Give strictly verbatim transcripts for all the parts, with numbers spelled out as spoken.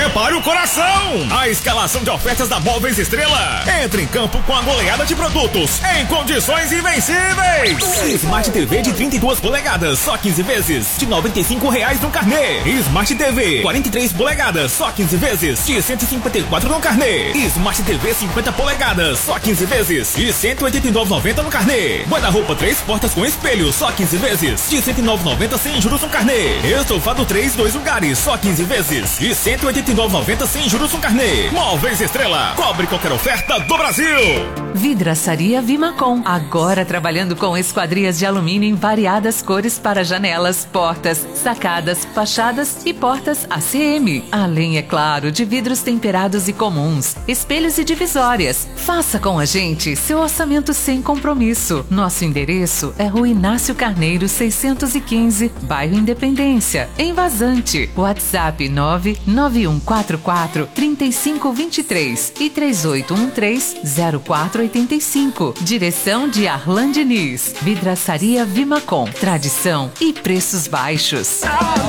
prepare o coração! A escalação de ofertas da Móveis Estrela. Entre em campo com a goleada de produtos em condições invencíveis. Smart T V de trinta e duas polegadas, só quinze vezes, de noventa e cinco reais no carnê. Smart T V quarenta e três polegadas, só quinze vezes, de cento e cinquenta e quatro no carnê. Smart T V cinquenta polegadas, só quinze vezes, de cento e oitenta e nove reais e noventa centavos no carnê. Guarda-roupa três portas com espelho, só quinze vezes, de cento e nove reais e noventa centavos sem juros no carnê. Estofado três, dois lugares, só quinze vezes, de cento e oitenta e nove reais e noventa centavos sem juros no carnê. Móveis Estrela, cobre qualquer oferta do Brasil. Vidraçaria Vimacom, agora trabalhando com esquadrias de alumínio em variadas cores para janelas, portas, sacadas, fachadas e portas A C M. Além, é claro, de vidros temperados e comuns, espelhos e divisórias. Faça com a gente seu orçamento sem compromisso. Nosso endereço é Rua Inácio Carneiro seiscentos e quinze, bairro Independência, em Vazante. WhatsApp nove nove um quatro quatro, três cinco dois três e três oito um três, zero quatro oito cinco. Direção de Arlan Diniz. Vidraçaria Vimacom, tradição e preços baixos.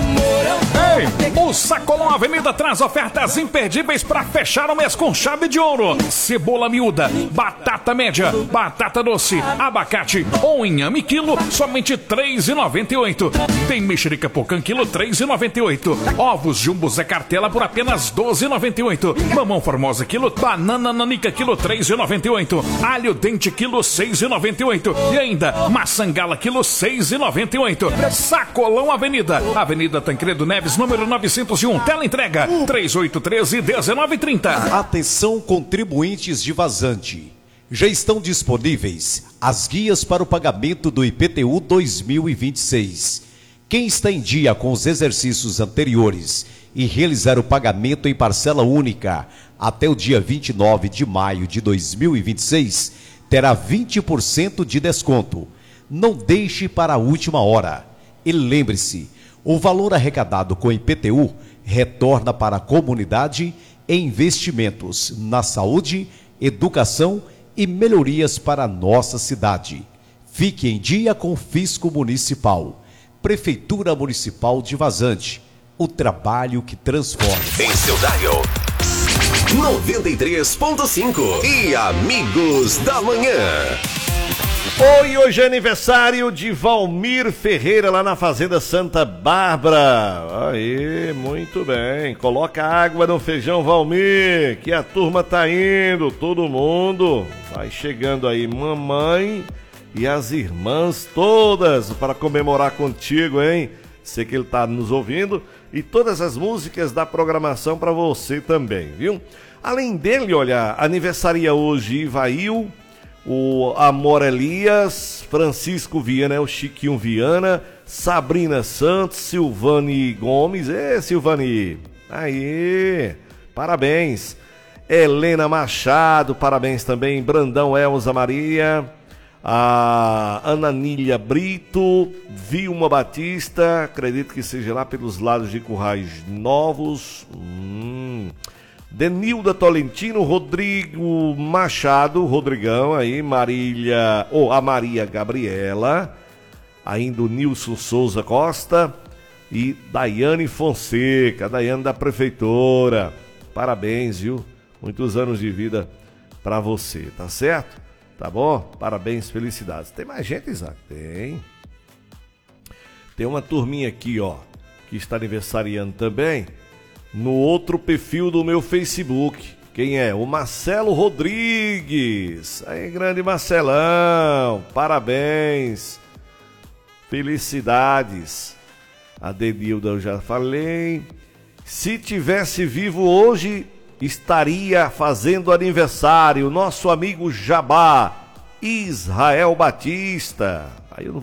Ei, o Sacolão Avenida traz ofertas imperdíveis para fechar o mês com chave de ouro. Cebola miúda, batata média, batata doce, abacate ou inhame quilo, somente três reais e noventa e oito centavos. Tem mexerica pocã quilo, três reais e noventa e oito centavos. Ovos Jumbo Zé Cartela por apenas doze reais e noventa e oito centavos. Mamão Formosa quilo, banana nanica quilo, três reais e noventa e oito centavos. Alho dente quilo, seis reais e noventa e oito centavos. E ainda maçã gala quilo, seis reais e noventa e oito centavos. Sacolão Avenida, Avenida Tancredo Neves, número novecentos e um, tela entrega três oito um três, um nove três zero. Atenção, contribuintes de Vazante. Já estão disponíveis as guias para o pagamento do I P T U dois mil e vinte e seis. Quem está em dia com os exercícios anteriores e realizar o pagamento em parcela única até o dia vinte e nove de maio de dois mil e vinte e seis terá vinte por cento de desconto. Não deixe para a última hora. E lembre-se, o valor arrecadado com I P T U retorna para a comunidade em investimentos na saúde, educação e melhorias para a nossa cidade. Fique em dia com o Fisco Municipal. Prefeitura Municipal de Vazante. O trabalho que transforma. Em seu dial noventa e três ponto cinco e Amigos da Manhã. Oi, hoje é aniversário de Valmir Ferreira lá na Fazenda Santa Bárbara. Aí, muito bem. Coloca água no feijão, Valmir, que a turma tá indo, todo mundo. Vai chegando aí, mamãe e as irmãs todas para comemorar contigo, hein? Sei que ele tá nos ouvindo e todas as músicas da programação para você também, viu? Além dele, olha, aniversaria hoje Ivail, o Amor Elias, Francisco Viana, o Chiquinho Viana, Sabrina Santos, Silvane Gomes, é Silvane, aí, parabéns. Helena Machado, parabéns também. Brandão Elza Maria, a Ananília Brito, Vilma Batista, acredito que seja lá pelos lados de Currais Novos. Hum. Denilda Tolentino, Rodrigo Machado, Rodrigão aí, Marília, ou oh, a Maria Gabriela, ainda o Nilson Souza Costa e Daiane Fonseca, Daiane da Prefeitura. Parabéns, viu? Muitos anos de vida pra você, tá certo? Tá bom? Parabéns, felicidades. Tem mais gente, Isaac? Tem. Tem uma turminha aqui, ó, que está aniversariando também no outro perfil do meu Facebook. Quem é? O Marcelo Rodrigues. Aí, grande Marcelão. Parabéns. Felicidades. A Denilda eu já falei. Se tivesse vivo hoje, estaria fazendo aniversário nosso amigo Jabá, Israel Batista. Aí eu não